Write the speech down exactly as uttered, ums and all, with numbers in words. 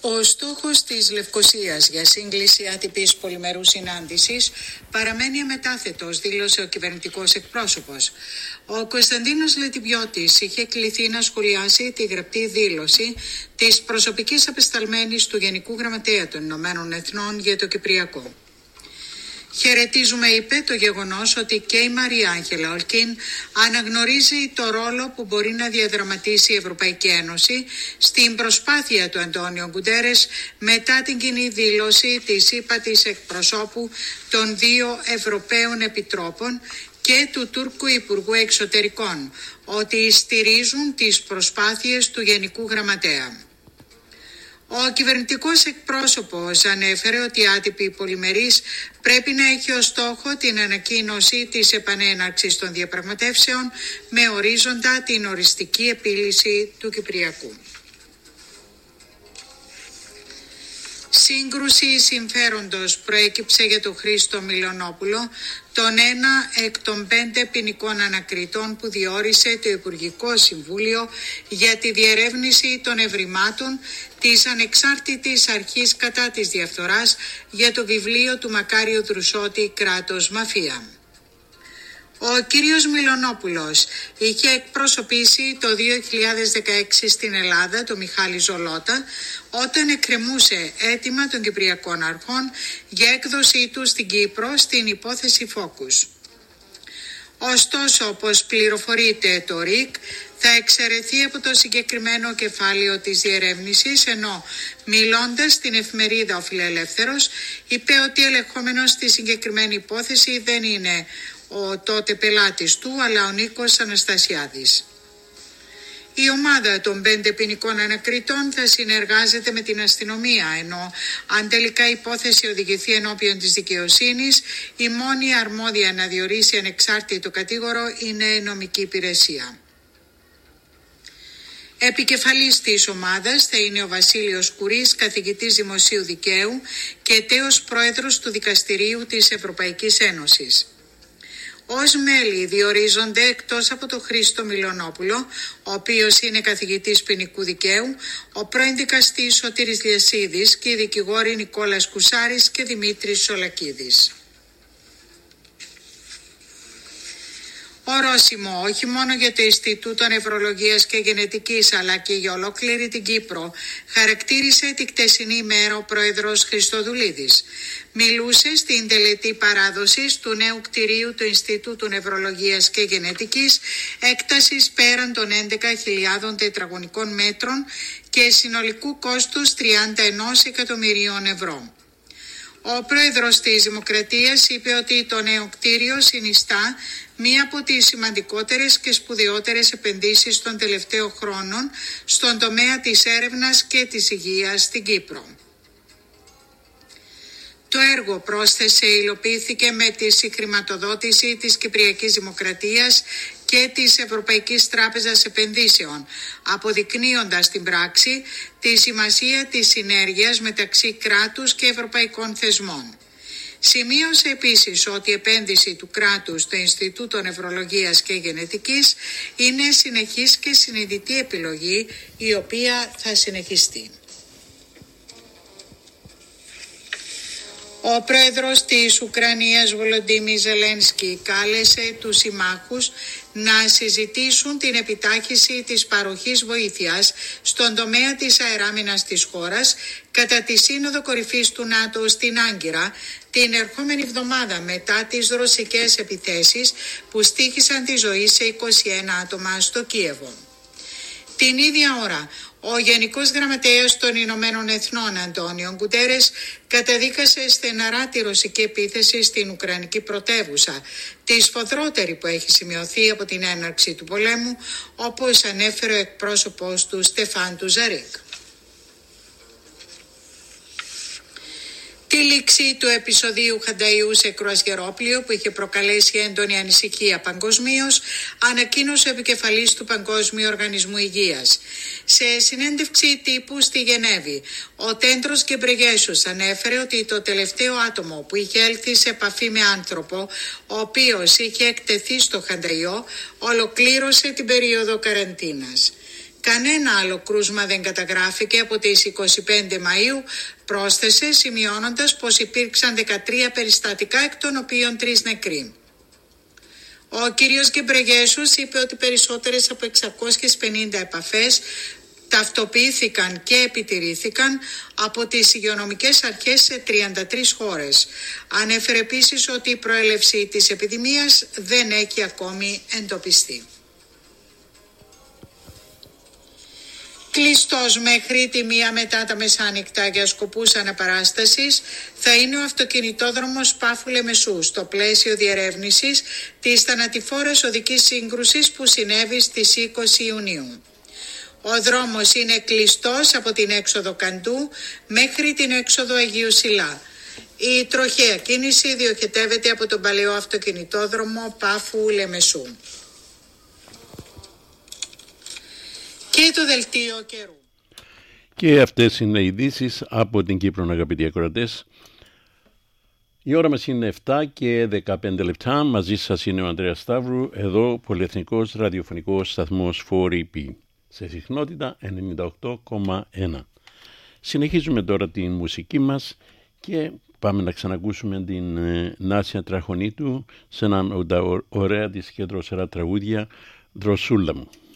Ο στόχος της Λευκωσίας για σύγκληση άτυπης πολυμερούς συνάντησης παραμένει αμετάθετος, δήλωσε ο κυβερνητικός εκπρόσωπος. Ο Κωνσταντίνος Λετιβιώτης είχε κληθεί να σχολιάσει τη γραπτή δήλωση της προσωπικής απεσταλμένης του Γενικού Γραμματέα των Ηνωμένων Εθνών για το Κυπριακό. Χαιρετίζουμε, είπε, το γεγονός ότι και η Μαρία Άγγελα Ολκίν αναγνωρίζει το ρόλο που μπορεί να διαδραματίσει η Ευρωπαϊκή Ένωση στην προσπάθεια του Αντώνιο Γκουντέρες μετά την κοινή δήλωση της ΥΠΑΤΗΣ εκπροσώπου των δύο Ευρωπαίων Επιτρόπων και του Τούρκου Υπουργού Εξωτερικών ότι στηρίζουν τις προσπάθειες του Γενικού Γραμματέα. Ο κυβερνητικός εκπρόσωπος ανέφερε ότι η άτυπη πολυμερής πρέπει να έχει ως στόχο την ανακοίνωση της επανέναρξης των διαπραγματεύσεων με ορίζοντα την οριστική επίλυση του Κυπριακού. Σύγκρουση συμφέροντος προέκυψε για τον Χρήστο Μιλονόπουλο, τον ένα εκ των πέντε ποινικών ανακριτών που διόρισε το Υπουργικό Συμβούλιο για τη διερεύνηση των ευρημάτων της Ανεξάρτητης Αρχής κατά της Διαφθοράς για το βιβλίο του Μακάριου Δρουσότη «Κράτος Μαφία». Ο κύριος Μιλονόπουλος είχε εκπροσωπήσει το δύο χιλιάδες δεκαέξι στην Ελλάδα το Μιχάλη Ζολότα όταν εκκρεμούσε αίτημα των Κυπριακών Αρχών για έκδοσή του στην Κύπρο στην υπόθεση Φόκους. Ωστόσο, όπως πληροφορείται το ΡΙΚ, θα εξαιρεθεί από το συγκεκριμένο κεφάλαιο της διερεύνησης, ενώ μιλώντας στην εφημερίδα Ο Φιλελεύθερος είπε ότι ελεγχόμενος στη συγκεκριμένη υπόθεση δεν είναι ο τότε πελάτης του, αλλά ο Νίκος Αναστασιάδης. Η ομάδα των πέντε ποινικών ανακριτών θα συνεργάζεται με την αστυνομία, ενώ αν τελικά η υπόθεση οδηγηθεί ενώπιον της δικαιοσύνης, η μόνη αρμόδια να διορίσει ανεξάρτητο κατήγορο είναι η νομική υπηρεσία. Επικεφαλής της ομάδας θα είναι ο Βασίλειος Κουρής, καθηγητής Δημοσίου Δικαίου και τέος πρόεδρος του Δικαστηρίου της Ευρωπαϊκής Ένωσης. Ως μέλη διορίζονται, εκτός από τον Χρήστο Μιλονόπουλο, ο οποίος είναι καθηγητής ποινικού δικαίου, ο πρώην δικαστής Σωτήρης Διασίδης και οι δικηγόροι Νικόλας Κουσάρης και Δημήτρης Σολακίδης. Ορόσημο όχι μόνο για το Ινστιτούτο Νευρολογίας και Γενετικής αλλά και για ολόκληρη την Κύπρο χαρακτήρισε τη χτεσινή ημέρα ο πρόεδρος Χριστοδουλίδης. Μιλούσε στην τελετή παράδοσης του νέου κτηρίου του Ινστιτούτου Νευρολογίας και Γενετικής έκτασης πέραν των έντεκα χιλιάδων τετραγωνικών μέτρων και συνολικού κόστους τριάντα ένα εκατομμυρίων ευρώ. Ο πρόεδρος της Δημοκρατίας είπε ότι το νέο κτίριο συνιστά μία από τις σημαντικότερες και σπουδαιότερες επενδύσεις των τελευταίων χρόνων στον τομέα της έρευνας και της υγείας στην Κύπρο. Το έργο, πρόσθεσε, υλοποιήθηκε με τη συγχρηματοδότηση της Κυπριακής Δημοκρατίας και της Ευρωπαϊκής Τράπεζας Επενδύσεων, αποδεικνύοντας στην πράξη τη σημασία της συνέργειας μεταξύ κράτους και ευρωπαϊκών θεσμών. Σημείωσε επίσης ότι η επένδυση του κράτους στο Ινστιτούτο Νευρολογίας και Γενετικής είναι συνεχής και συνειδητή επιλογή, η οποία θα συνεχιστεί. Ο πρόεδρος της Ουκρανίας Βολοντίμιρ Ζελένσκι κάλεσε τους συμμάχους να συζητήσουν την επιτάχυνση της παροχής βοήθειας στον τομέα της αεράμινας της χώρας κατά τη Σύνοδο Κορυφής του ΝΑΤΟ στην Άγκυρα την ερχόμενη εβδομάδα μετά τις ρωσικές επιθέσεις που στοίχησαν τη ζωή σε είκοσι ένα άτομα στο Κίεβο. Την ίδια ώρα, ο Γενικός Γραμματέας των Ηνωμένων Εθνών Αντώνιο Γκουντέρες καταδίκασε στεναρά τη ρωσική επίθεση στην Ουκρανική πρωτεύουσα, τη σφοδρότερη που έχει σημειωθεί από την έναρξη του πολέμου, όπως ανέφερε ο εκπρόσωπος του Στεφάν Τουζαρίκ. Τη λήξη του επεισοδίου Χανταϊού σε κρουαζιερόπλοιο που είχε προκαλέσει έντονη ανησυχία παγκοσμίως, ανακοίνωσε ο επικεφαλής του Παγκόσμιου Οργανισμού Υγείας. Σε συνέντευξη τύπου στη Γενέβη, ο Τέντρος Γκεμπρεγιέσους ανέφερε ότι το τελευταίο άτομο που είχε έλθει σε επαφή με άνθρωπο, ο οποίος είχε εκτεθεί στο Χανταϊό, ολοκλήρωσε την περίοδο καραντίνας. Κανένα άλλο κρούσμα δεν καταγράφηκε από τις είκοσι πέντε Μαΐου, πρόσθεσε σημειώνοντας πως υπήρξαν δεκατρία περιστατικά, εκ των οποίων τρεις νεκροί. Ο κύριος Γκεμπρεγιέσους είπε ότι περισσότερες από εξακόσιες πενήντα επαφές ταυτοποιήθηκαν και επιτηρήθηκαν από τις υγειονομικές αρχές σε τριάντα τρεις χώρες. Ανέφερε επίσης ότι η προέλευση της επιδημίας δεν έχει ακόμη εντοπιστεί. Κλειστός μέχρι τη μία μετά τα μεσάνυχτα για σκοπούς αναπαράστασης θα είναι ο αυτοκινητόδρομος Πάφου Λεμεσού στο πλαίσιο διερεύνησης της θανατηφόρας οδικής σύγκρουσης που συνέβη στις είκοσι Ιουνίου. Ο δρόμος είναι κλειστός από την έξοδο Καντού μέχρι την έξοδο Αγίου Σιλά. Η τροχαία κίνηση διοχετεύεται από τον παλαιό αυτοκινητόδρομο Πάφου Λεμεσού. Και το δελτίο καιρού. Και αυτές είναι οι ειδήσεις από την Κύπρο, αγαπητοί ακροατές. Η ώρα μας είναι επτά και δεκαπέντε λεπτά. Μαζί σας είναι ο Ανδρέας Σταύρου, εδώ πολυεθνικός ραδιοφωνικός σταθμός φορ ι πι, σε συχνότητα ενενήντα οκτώ κόμμα ένα. Συνεχίζουμε τώρα την μουσική μας και πάμε να ξανακούσουμε την ε, Νάσια Τραχονίτου σε έναν ωραία της και δροσερά τραγούδια, «Δροσούλα μου».